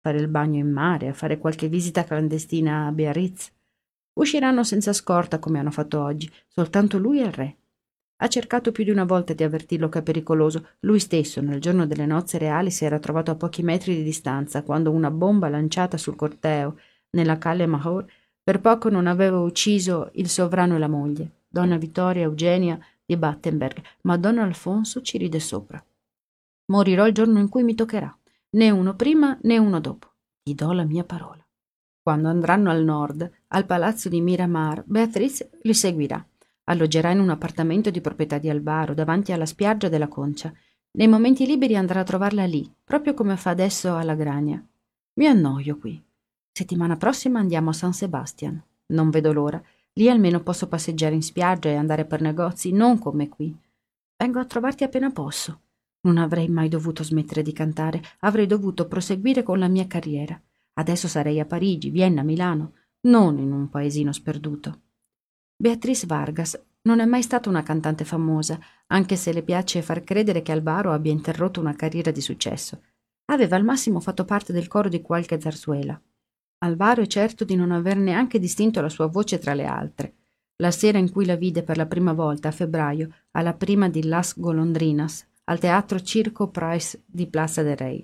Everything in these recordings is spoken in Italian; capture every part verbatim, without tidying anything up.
fare il bagno in mare, a fare qualche visita clandestina a Biarritz. Usciranno senza scorta come hanno fatto oggi, soltanto lui e il re. Ha cercato più di una volta di avvertirlo che è pericoloso. Lui stesso, nel giorno delle nozze reali, si era trovato a pochi metri di distanza, quando una bomba lanciata sul corteo, nella Calle Mahor, per poco non aveva ucciso il sovrano e la moglie, donna Vittoria Eugenia di Battenberg, ma don Alfonso ci ride sopra. Morirò il giorno in cui mi toccherà, né uno prima né uno dopo. Ti do la mia parola. Quando andranno al nord, al palazzo di Miramar, Beatrice li seguirà. Alloggerà in un appartamento di proprietà di Alvaro, davanti alla spiaggia della Concia. Nei momenti liberi andrà a trovarla lì, proprio come fa adesso alla Grania. Mi annoio qui. Settimana prossima andiamo a San Sebastian. Non vedo l'ora. Lì almeno posso passeggiare in spiaggia e andare per negozi, non come qui. Vengo a trovarti appena posso. Non avrei mai dovuto smettere di cantare, avrei dovuto proseguire con la mia carriera. Adesso sarei a Parigi, Vienna, Milano, non in un paesino sperduto. Beatrice Vargas non è mai stata una cantante famosa, anche se le piace far credere che Alvaro abbia interrotto una carriera di successo. Aveva al massimo fatto parte del coro di qualche zarzuela. Alvaro è certo di non aver neanche distinto la sua voce tra le altre. La sera in cui la vide per la prima volta, a febbraio, alla prima di Las Golondrinas, al teatro Circo Price di Plaza del Rey.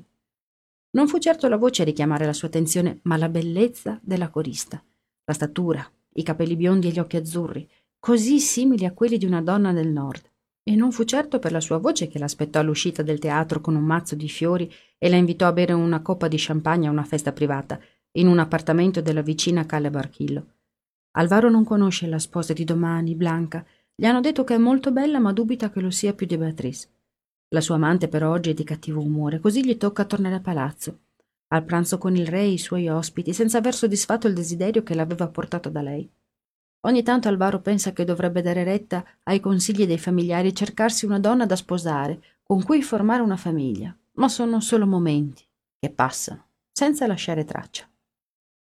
Non fu certo la voce a richiamare la sua attenzione, ma la bellezza della corista, la statura, i capelli biondi e gli occhi azzurri, così simili a quelli di una donna del nord. E non fu certo per la sua voce che l'aspettò all'uscita del teatro con un mazzo di fiori e la invitò a bere una coppa di champagne a una festa privata, in un appartamento della vicina Calle Barchillo. Alvaro non conosce la sposa di domani, Blanca. Gli hanno detto che è molto bella, ma dubita che lo sia più di Beatrice. La sua amante per oggi è di cattivo umore, così gli tocca tornare a palazzo. Al pranzo con il re e i suoi ospiti, senza aver soddisfatto il desiderio che l'aveva portato da lei. Ogni tanto Alvaro pensa che dovrebbe dare retta ai consigli dei familiari e cercarsi una donna da sposare, con cui formare una famiglia, ma sono solo momenti che passano, senza lasciare traccia.